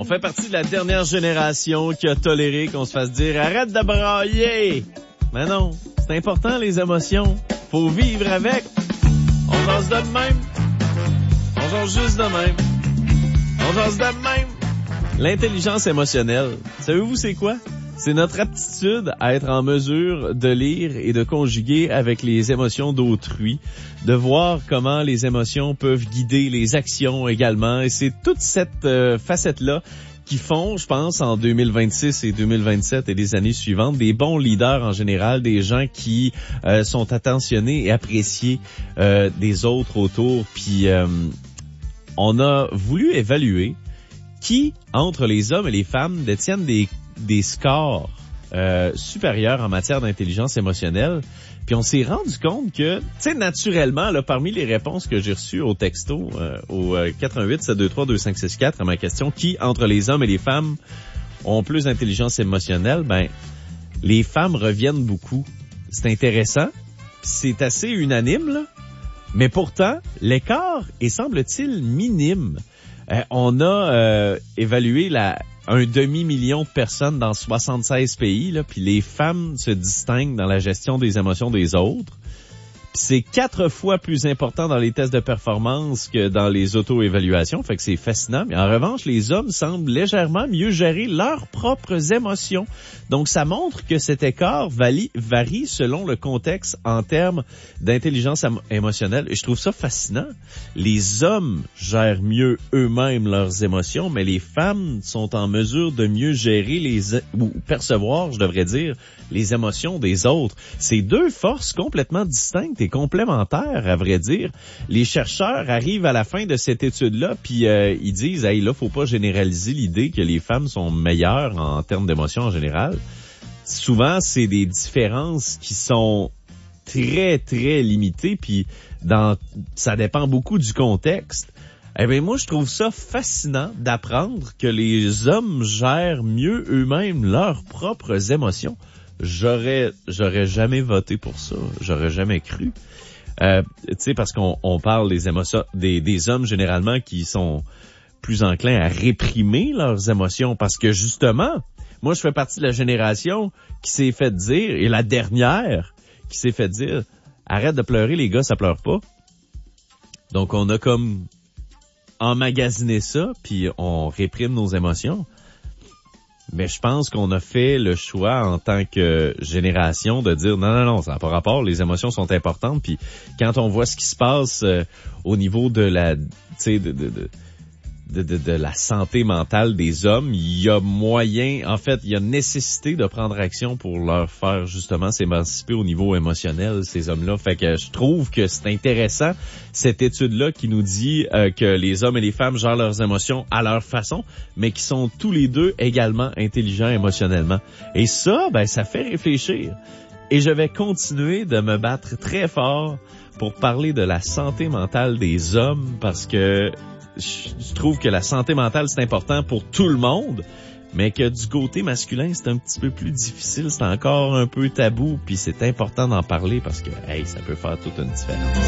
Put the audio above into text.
fait partie de la dernière génération qui a toléré qu'on se fasse dire « Arrête de brailler! » Mais non, c'est important les émotions. Faut vivre avec. On jase de même. On jase juste de même. On jase de même. L'intelligence émotionnelle, savez-vous c'est quoi? C'est notre aptitude à être en mesure de lire et de conjuguer avec les émotions d'autrui, de voir comment les émotions peuvent guider les actions également. Et c'est toute cette facette-là qui font, je pense, en 2026 et 2027 et les années suivantes, des bons leaders en général, des gens qui sont attentionnés et appréciés des autres autour. Puis on a voulu évaluer qui, entre les hommes et les femmes, détiennent des scores supérieurs en matière d'intelligence émotionnelle. Puis on s'est rendu compte que, tu sais, naturellement, là, parmi les réponses que j'ai reçues au texto, au 88-723-2564, à ma question, qui, entre les hommes et les femmes, ont plus d'intelligence émotionnelle, ben, les femmes reviennent beaucoup. C'est intéressant. C'est assez unanime, là. Mais pourtant, l'écart est, semble-t-il, minime. On a évalué un demi-million de personnes dans 76 pays, là, puis les femmes se distinguent dans la gestion des émotions des autres. Puis c'est 4 fois plus important dans les tests de performance que dans les auto-évaluations, fait que c'est fascinant. Mais en revanche, les hommes semblent légèrement mieux gérer leurs propres émotions. Donc ça montre que cet écart varie selon le contexte en termes d'intelligence émotionnelle. Et je trouve ça fascinant. Les hommes gèrent mieux eux-mêmes leurs émotions, mais les femmes sont en mesure de mieux gérer ou percevoir, je devrais dire, les émotions des autres. C'est deux forces complètement distinctes et complémentaires, à vrai dire. Les chercheurs arrivent à la fin de cette étude-là, puis ils disent, hey, là, faut pas généraliser l'idée que les femmes sont meilleures en termes d'émotions en général. Souvent, c'est des différences qui sont très, très limitées, puis ça dépend beaucoup du contexte. Eh bien, moi, je trouve ça fascinant d'apprendre que les hommes gèrent mieux eux-mêmes leurs propres émotions. J'aurais jamais voté pour ça. J'aurais jamais cru. Tu sais, parce qu'on parle des émotions, des hommes généralement qui sont plus enclins à réprimer leurs émotions parce que justement, moi, je fais partie de la génération qui s'est fait dire, et la dernière qui s'est fait dire, arrête de pleurer, les gars, ça pleure pas. Donc, on a comme emmagasiné ça, puis on réprime nos émotions. Mais je pense qu'on a fait le choix en tant que génération de dire non, ça n'a pas rapport, les émotions sont importantes. Puis quand on voit ce qui se passe au niveau de la, tu sais, de la santé mentale des hommes, il y a moyen, en fait, il y a nécessité de prendre action pour leur faire justement s'émanciper au niveau émotionnel, ces hommes-là. Fait que je trouve que c'est intéressant, cette étude-là qui nous dit que les hommes et les femmes gèrent leurs émotions à leur façon, mais qui sont tous les deux également intelligents émotionnellement. Et ça, ben, ça fait réfléchir. Et je vais continuer de me battre très fort pour parler de la santé mentale des hommes parce que je trouve que la santé mentale, c'est important pour tout le monde, mais que du côté masculin, c'est un petit peu plus difficile, c'est encore un peu tabou, puis c'est important d'en parler parce que, hey, ça peut faire toute une différence.